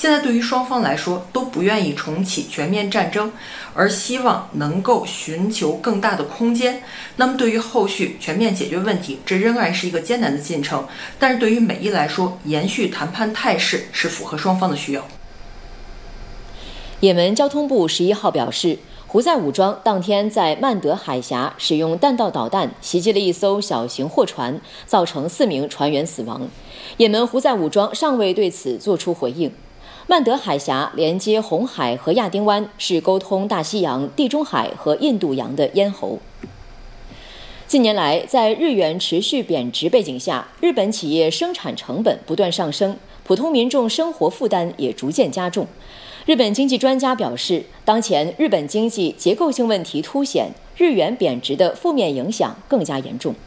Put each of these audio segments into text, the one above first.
现在对于双方来说都不愿意重启全面战争，而希望能够寻求更大的空间。那么对于后续全面解决问题，这仍然是一个艰难的进程。但是对于美伊来说，延续谈判态势是符合双方的需要。 也门交通部11号表示，胡塞武装当天在曼德海峡使用弹道导弹袭击了一艘小型货船，造成4名船员死亡。也门胡塞武装尚未对此作出回应。曼德海峡连接红海和亚丁湾，是沟通大西洋、地中海和印度洋的咽喉。近年来，在日元持续贬值背景下，日本企业生产成本不断上升，普通民众生活负担也逐渐加重。日本经济专家表示，当前日本经济结构性问题凸显，日元贬值的负面影响更加严重。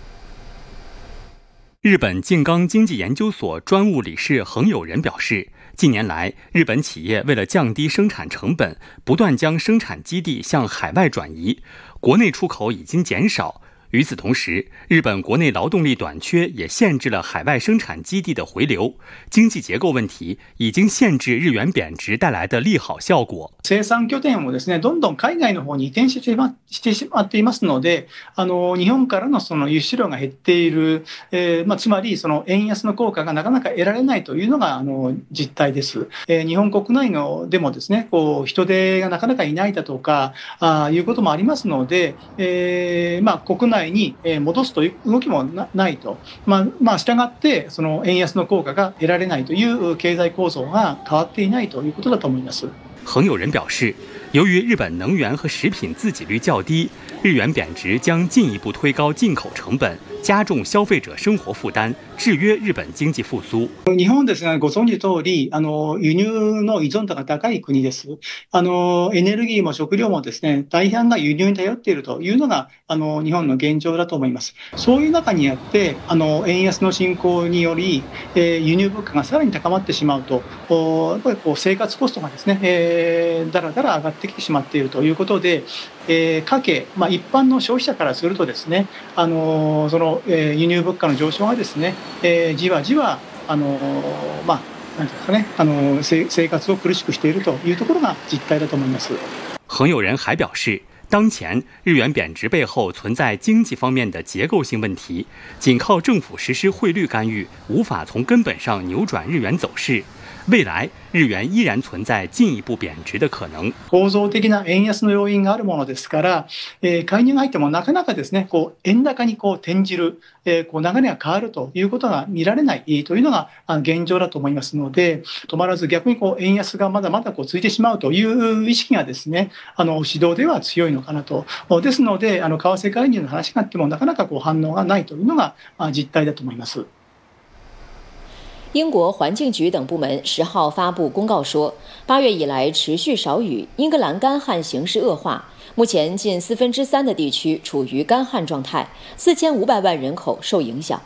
日本静冈经济研究所专务理事横友人表示，近年来，日本企业为了降低生产成本，不断将生产基地向海外转移，国内出口已经减少。与此同时，日本国内劳动力短缺也限制了海外生产基地的回流，经济结构问题已经限制日元贬值带来的利好效果。 生産拠点をですね、どんどん海外の方に移転してしまっていますので、日本からのその輸出量が減っている、つまりその円安の効果がなかなか得られないというのが実態です。日本国内のでもですね、人手がなかなかいないだとかいうこともありますので、国内に戻すという動きもないと、従ってその円安の効果が得られないという経済構造が変わっていないということだと思います。 横友人表示，由于日本能源和食品自给率较低，日元贬值将进一步推高进口成本，加重消費者生活負担，制約日本經濟復甦。 日本ですね、ご存知通り、輸入の依存度が高い国です。エネルギーも食料もですね、大半が輸入に頼っているというのが、日本の現状だと思います。そういう中にあって、円安の進行により、輸入物価がさらに高まってしまうと、やっぱり生活コストがですね、だらだら上がってきてしまっているということで、家計、一般の消費者からするとですね、その輸入物価の上昇がですね、じわじわなんていうんですかね、生活を苦しくしているというところが実態だと思います。 横友人还表示，当前日元贬值背后存在经济方面的结构性问题，仅靠政府实施汇率干预，无法从根本上扭转日元走势。未来日元依然存在进一步贬值的可能。 構造的な円安の要因があるものですから、介入が入ってもなかなかですね、円高に転じる、流れが変わるということが見られないというのが現状だと思いますので、止まらず逆に円安がまだまだ続いてしまうという意識がですね、指導では強いのかなと。ですので、為替介入の話があってもなかなか反応がないというのが実態だと思います。 英国环境局等部门10号发布公告说，8月以来持续少雨，英格兰干旱形势恶化，目前近3/4的地区处于干旱状态，4500万人口受影响。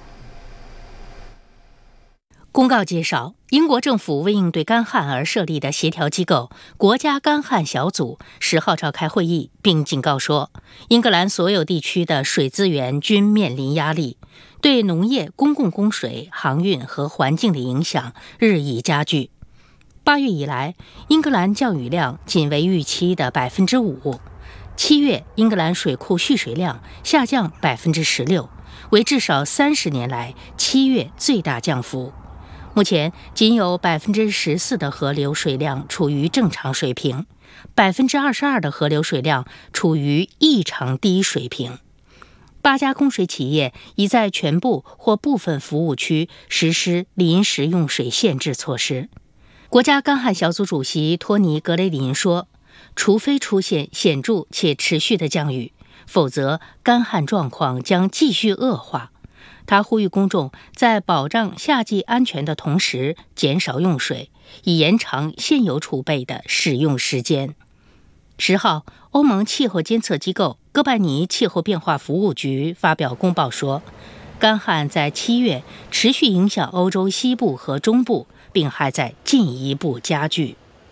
公告介绍，英国政府为应对干旱而设立的协调机构国家干旱小组10号召开会议，并警告说，英格兰所有地区的水资源均面临压力，对农业、公共供水、航运和环境的影响日益加剧。8月以来，英格兰降雨量仅为预期的5%。7月，英格兰水库蓄水量下降16%，为至少30年来7月最大降幅。目前仅有14%的河流水量处于正常水平，22%的河流水量处于异常低水平。8家供水企业已在全部或部分服务区实施临时用水限制措施。国家干旱小组主席托尼·格雷林说，除非出现显著且持续的降雨，否则干旱状况将继续恶化。他呼吁公众在保障夏季安全的同时减少用水，以延长现有储备的使用时间。10号，欧盟气候监测机构哥白尼气候变化服务局发表公报说，干旱在7月持续影响欧洲西部和中部，并还在进一步加剧。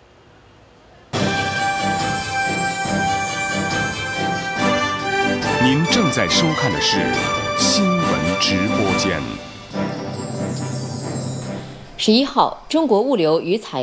您正在收看的是新闻直播间。 11号，中国物流与采